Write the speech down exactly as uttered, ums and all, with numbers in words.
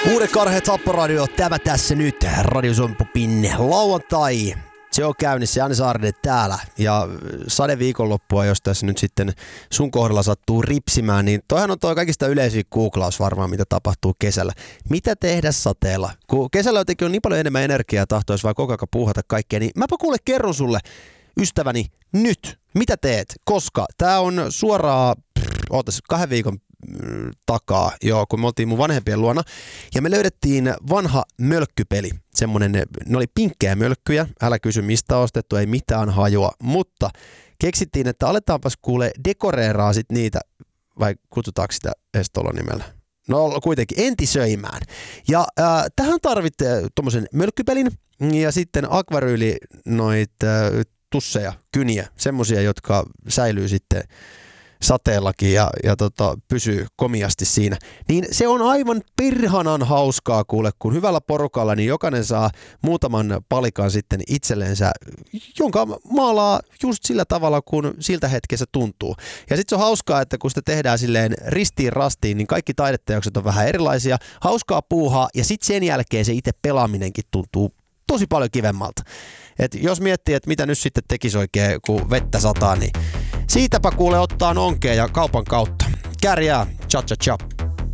Uuden Karhe Tapporadio, tämä tässä nyt, Radio Suomi Popin lauantai. Se on käynnissä, Jani Saarinen täällä ja sadeviikonloppua, jos tässä nyt sitten sun kohdalla sattuu ripsimään, niin toihan on toi kaikista yleisin googlaus varmaan, mitä tapahtuu kesällä. Mitä tehdä sateella? Kun kesällä jotenkin on niin paljon enemmän energiaa ja tahtoisi vaan koko ajan puuhata kaikkea, niin mäpä kuule kerron sulle, ystäväni, nyt, mitä teet? Koska tää on suoraa, pff, ootas, kahden viikon takaa, joo, kun me oltiin mun vanhempien luona, ja me löydettiin vanha mölkkypeli, semmonen, ne oli pinkkejä mölkkyjä, älä kysy mistä ostettu, ei mitään hajua, mutta keksittiin, että aletaanpas kuule dekoreeraa sit niitä, vai kutsutaanko sitä edes tuolla nimellä? No kuitenkin, entisöimään. Ja äh, tähän tarvitte tommosen mölkkypelin, ja sitten akvaryyli noit äh, tusseja, kyniä, semmosia, jotka säilyy sitten sateellakin ja, ja tota, pysyy komiasti siinä. Niin se on aivan perhanan hauskaa kuule, kun hyvällä porukalla niin jokainen saa muutaman palikan sitten itsellensä, jonka maalaa just sillä tavalla, kun siltä hetkessä tuntuu. Ja sitten se on hauskaa, että kun sitä tehdään silleen ristiin rastiin, niin kaikki taideteokset on vähän erilaisia, hauskaa puuhaa ja sitten sen jälkeen se itse pelaaminenkin tuntuu tosi paljon kivemmalta. Et jos miettii, että mitä nyt sitten tekisi oikein, kun vettä sataa, niin siitäpä kuule ottaa onkeen ja kaupan kautta. Kärjää, cha cha cha.